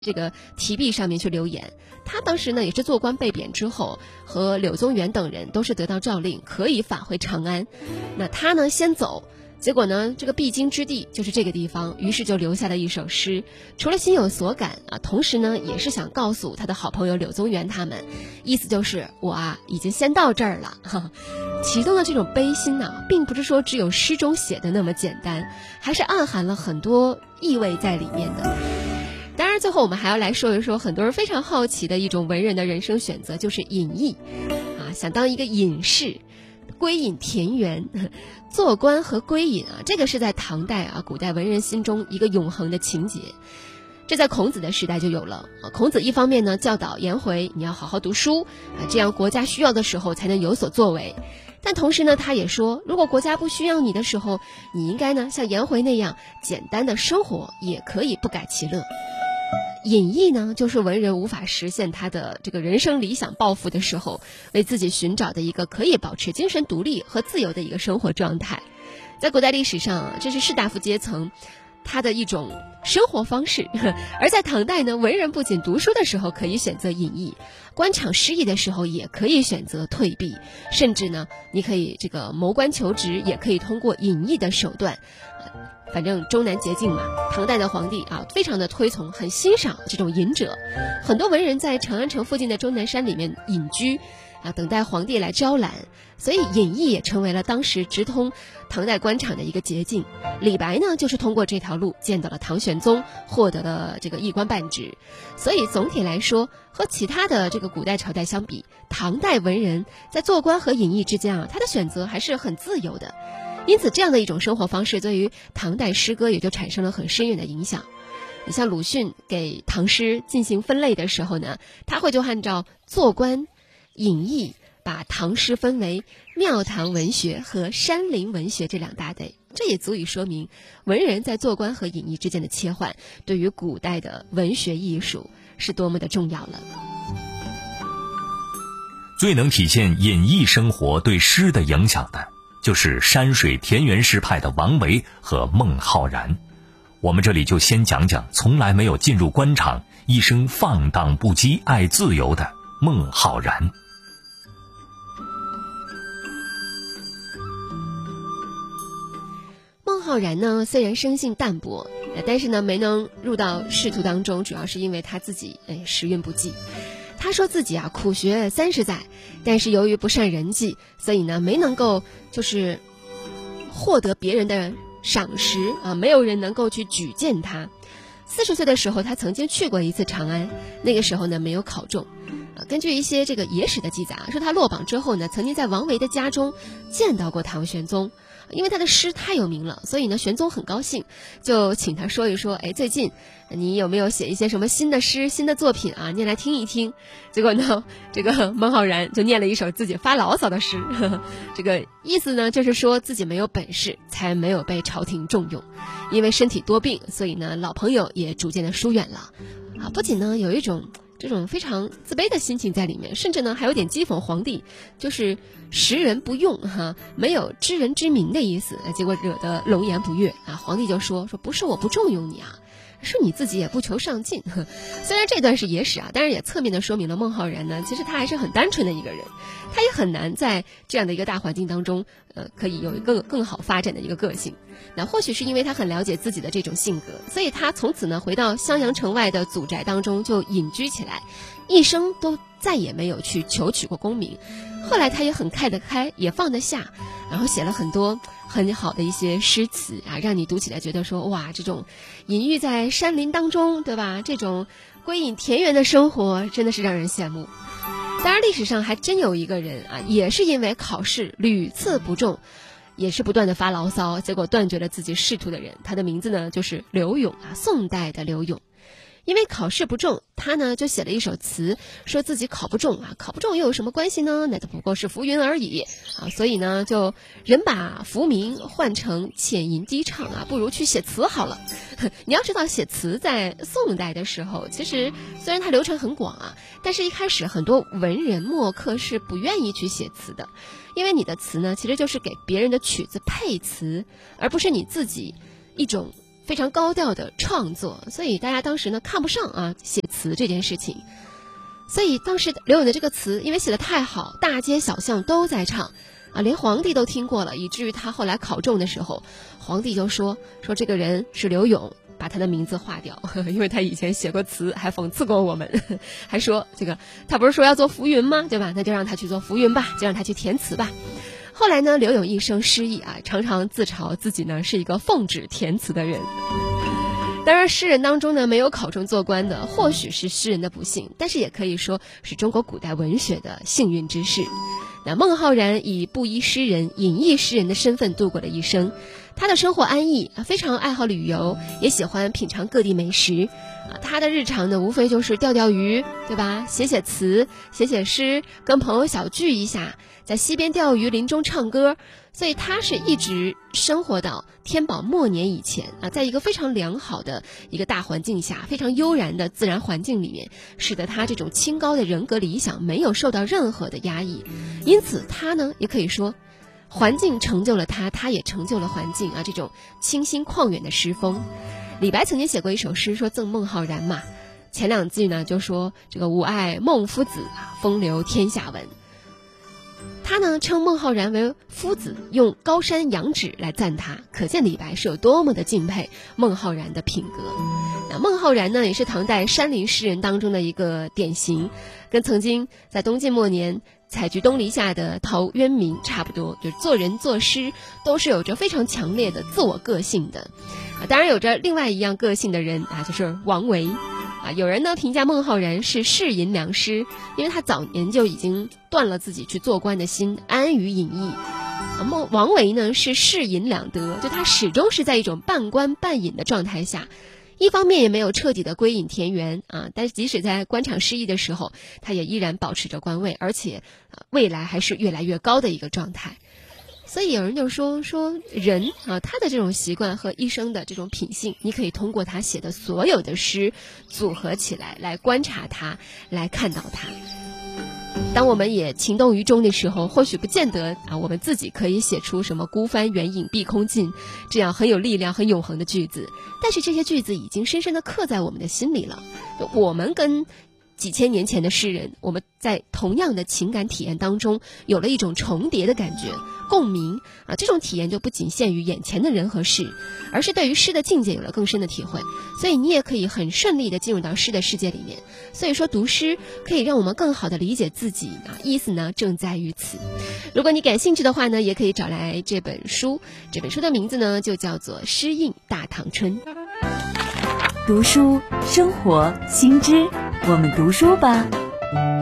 这个题壁上面去留言。他当时呢也是做官被贬之后，和柳宗元等人都是得到诏令可以返回长安，那他呢先走，结果呢这个必经之地就是这个地方，于是就留下了一首诗，除了心有所感啊，同时呢也是想告诉他的好朋友柳宗元他们，意思就是我啊已经先到这儿了哈。其中的这种悲心呢，并不是说只有诗中写的那么简单，还是暗含了很多意味在里面的。当然最后我们还要来说一说很多人非常好奇的一种文人的人生选择，就是隐逸啊，想当一个隐士，归隐田园。做官和归隐啊，这个是在唐代啊古代文人心中一个永恒的情节。这在孔子的时代就有了啊。孔子一方面呢教导颜回你要好好读书啊，这样国家需要的时候才能有所作为，但同时呢他也说，如果国家不需要你的时候，你应该呢像颜回那样简单的生活，也可以不改其乐。隐逸呢，就是文人无法实现他的这个人生理想抱负的时候，为自己寻找的一个可以保持精神独立和自由的一个生活状态。在古代历史上，这是士大夫阶层他的一种生活方式。而在唐代呢，文人不仅读书的时候可以选择隐逸，官场失意的时候也可以选择退避，甚至呢，你可以这个谋官求职，也可以通过隐逸的手段。反正终南捷径嘛，唐代的皇帝啊，非常的推崇，很欣赏这种隐者。很多文人在长安城附近的终南山里面隐居啊，等待皇帝来招揽，所以隐逸也成为了当时直通唐代官场的一个捷径。李白呢，就是通过这条路见到了唐玄宗，获得了这个一官半职。所以总体来说，和其他的这个古代朝代相比，唐代文人在做官和隐逸之间啊，他的选择还是很自由的。因此这样的一种生活方式对于唐代诗歌也就产生了很深远的影响。你像鲁迅给唐诗进行分类的时候呢，他会就按照做官、隐逸，把唐诗分为庙堂文学和山林文学这两大类。这也足以说明文人在做官和隐逸之间的切换，对于古代的文学艺术是多么的重要了。 最能体现隐逸生活对诗的影响的，就是山水田园诗派的王维和孟浩然。我们这里就先讲讲从来没有进入官场，一生放荡不羁爱自由的孟浩然。 孟浩然呢，虽然生性淡泊，但是呢没能入到仕途当中，主要是因为他自己时运不济。他说自己啊苦学30载，但是由于不善人际，所以呢没能够就是获得别人的赏识啊，没有人能够去举荐他。40岁的时候，他曾经去过一次长安，那个时候呢没有考中。根据一些这个野史的记载啊，说他落榜之后呢，曾经在王维的家中见到过唐玄宗。因为他的诗太有名了，所以呢玄宗很高兴，就请他说一说，最近你有没有写一些什么新的诗、新的作品啊，念来听一听。结果呢，这个孟浩然就念了一首自己发牢骚的诗，这个意思呢就是说自己没有本事，才没有被朝廷重用，因为身体多病，所以呢老朋友也逐渐的疏远了啊。不仅呢有一种这种非常自卑的心情在里面，甚至呢还有点讥讽皇帝，就是识人不用没有知人之明的意思，结果惹得龙颜不悦啊。皇帝就说不是我不重用你啊，是你自己也不求上进。虽然这段是野史啊，但是也侧面的说明了孟浩然呢，其实他还是很单纯的一个人，他也很难在这样的一个大环境当中可以有一个更好发展的一个个性。那或许是因为他很了解自己的这种性格，所以他从此呢回到襄阳城外的祖宅当中就隐居起来，一生都再也没有去求取过功名。后来他也很看得开，也放得下，然后写了很多很好的一些诗词啊，让你读起来觉得说哇，这种隐喻在山林当中，对吧？这种归隐田园的生活真的是让人羡慕。当然历史上还真有一个人啊，也是因为考试屡次不中，也是不断的发牢骚，结果断绝了自己仕途的人。他的名字呢就是刘永啊，宋代的刘永。因为考试不中，他呢就写了一首词，说自己考不中啊，考不中又有什么关系呢？那不过是浮云而已啊。所以呢，就人把浮名换成浅吟低唱啊，不如去写词好了。你要知道，写词在宋代的时候，其实虽然它流传很广啊，但是一开始很多文人墨客是不愿意去写词的，因为你的词呢，其实就是给别人的曲子配词，而不是你自己一种非常高调的创作，所以大家当时呢看不上啊写词这件事情。所以当时刘勇的这个词因为写得太好，大街小巷都在唱啊，连皇帝都听过了，以至于他后来考中的时候，皇帝就说这个人是刘勇，把他的名字划掉，因为他以前写过词，还讽刺过我们，还说这个他不是说要做浮云吗？对吧？那就让他去做浮云吧，就让他去填词吧。后来呢，刘勇一生诗意啊，常常自嘲自己呢是一个奉旨填词的人。当然诗人当中呢没有考中做官的，或许是诗人的不幸，但是也可以说是中国古代文学的幸运之事。那孟浩然以布衣诗人、隐逸诗人的身份度过了一生，他的生活安逸，非常爱好旅游，也喜欢品尝各地美食。他的日常呢，无非就是钓钓鱼，对吧？写写词，写写诗，跟朋友小聚一下，在溪边钓鱼，林中唱歌。所以他是一直生活到天宝末年以前啊，在一个非常良好的一个大环境下，非常悠然的自然环境里面，使得他这种清高的人格理想没有受到任何的压抑。因此他呢，也可以说环境成就了他，他也成就了环境啊，这种清新旷远的诗风。李白曾经写过一首诗，说赠孟浩然嘛，前两句呢就说这个吾爱孟夫子啊，风流天下闻。他呢称孟浩然为夫子，用高山仰止来赞他，可见李白是有多么的敬佩孟浩然的品格。那孟浩然呢，也是唐代山林诗人当中的一个典型，跟曾经在东晋末年采菊东篱下的陶渊明差不多，就是做人做诗都是有着非常强烈的自我个性的。当然有着另外一样个性的人啊，就是王维。有人呢评价孟浩然是世隐良师，因为他早年就已经断了自己去做官的心，安于隐逸。王维呢是世隐两得，就他始终是在一种半官半隐的状态下，一方面也没有彻底的归隐田园啊，但是即使在官场失意的时候，他也依然保持着官位，而且未来还是越来越高的一个状态。所以有人就说人啊，他的这种习惯和一生的这种品性，你可以通过他写的所有的诗组合起来，来观察他，来看到他。当我们也情动于衷的时候，或许不见得啊，我们自己可以写出什么孤帆远影碧空尽这样很有力量很永恒的句子，但是这些句子已经深深地刻在我们的心里了。我们跟几千年前的诗人，我们在同样的情感体验当中有了一种重叠的感觉，共鸣啊，这种体验就不仅限于眼前的人和事，而是对于诗的境界有了更深的体会，所以你也可以很顺利地进入到诗的世界里面。所以说读诗可以让我们更好地理解自己啊，意思呢正在于此。如果你感兴趣的话呢，也可以找来这本书，这本书的名字呢就叫做《诗印大唐春》。 读书生活新知，我们读书吧。